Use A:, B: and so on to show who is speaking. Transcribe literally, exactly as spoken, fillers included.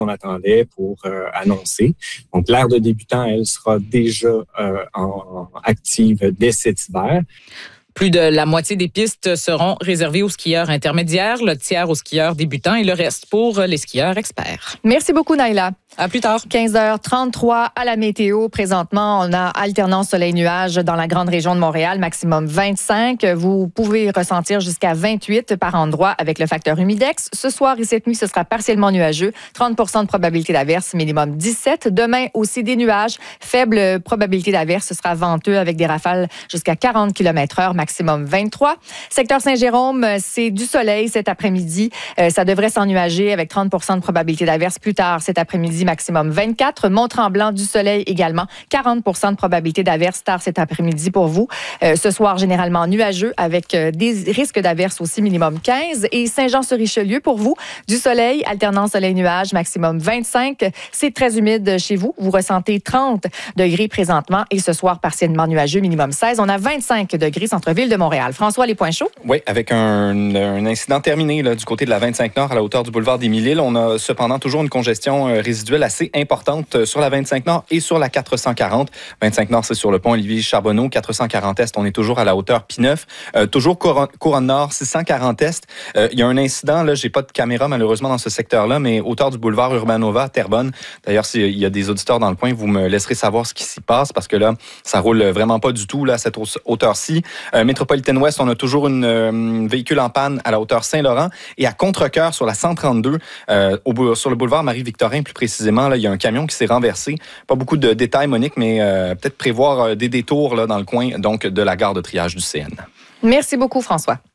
A: qu'on attendait pour euh, annoncer. Donc, l'aire de débutants, elle sera déjà euh, en, en active dès cet hiver.
B: Plus de la moitié des pistes seront réservées aux skieurs intermédiaires, le tiers aux skieurs débutants et le reste pour les skieurs experts.
C: Merci beaucoup, Naïla.
B: À plus tard.
C: quinze heures trente-trois à la météo. Présentement, on a alternance soleil-nuage dans la grande région de Montréal, maximum vingt-cinq. Vous pouvez ressentir jusqu'à vingt-huit par endroit avec le facteur humidex. Ce soir et cette nuit, ce sera partiellement nuageux. trente pour cent de probabilité d'averse, minimum dix-sept. Demain, aussi des nuages. Faible probabilité d'averse. Ce sera venteux avec des rafales jusqu'à quarante kilomètres heure, maximum vingt-trois. Secteur Saint-Jérôme, c'est du soleil cet après-midi. Euh, ça devrait s'ennuager avec trente pour cent de probabilité d'averse plus tard cet après-midi, maximum vingt-quatre. Mont-Tremblant, du soleil également. quarante pour cent de probabilité d'averse tard cet après-midi pour vous. Euh, ce soir, généralement nuageux avec euh, des risques d'averse aussi, minimum quinze. Et Saint-Jean-sur-Richelieu pour vous, du soleil, alternance soleil-nuage, maximum vingt-cinq. C'est très humide chez vous. Vous ressentez trente degrés présentement et ce soir, partiellement nuageux, minimum seize. On a vingt-cinq degrés centre-ville de Montréal. François, les points chauds?
D: Oui, avec un, un incident terminé là, du côté de la vingt-cinq Nord à la hauteur du boulevard des Mille-Îles. On a cependant toujours une congestion euh, résiduelle assez importante sur la vingt-cinq Nord et sur la quatre cent quarante. vingt-cinq Nord, c'est sur le pont Olivier-Charbonneau. quatre cent quarante Est, on est toujours à la hauteur P neuf. Euh, toujours Couronne Nord, six cent quarante Est. Euh, il y a un incident, là, j'ai pas de caméra malheureusement dans ce secteur-là, mais hauteur du boulevard Urbanova, Terrebonne. D'ailleurs, s'il y a des auditeurs dans le coin, vous me laisserez savoir ce qui s'y passe parce que là, ça roule vraiment pas du tout là, à cette hauteur-ci. Euh, Métropolitaine Ouest, on a toujours une euh, véhicule en panne à la hauteur Saint-Laurent et à Contrecœur sur la cent trente-deux, euh, au, sur le boulevard Marie-Victorin plus précisément. Là, il y a un camion qui s'est renversé. Pas beaucoup de détails, Monique, mais euh, peut-être prévoir euh, des détours là, dans le coin donc de la gare de triage du C N.
C: Merci beaucoup, François.